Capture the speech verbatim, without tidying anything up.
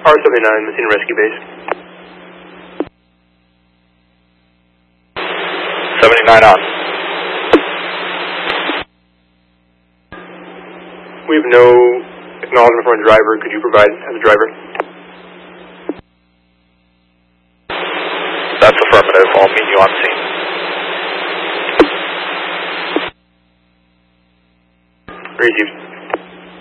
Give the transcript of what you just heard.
R seventy-nine, Messina Rescue Base. seventy-nine on. We have no acknowledgement from a driver. Could you provide as a driver? That's affirmative. I'll meet you on scene. Received.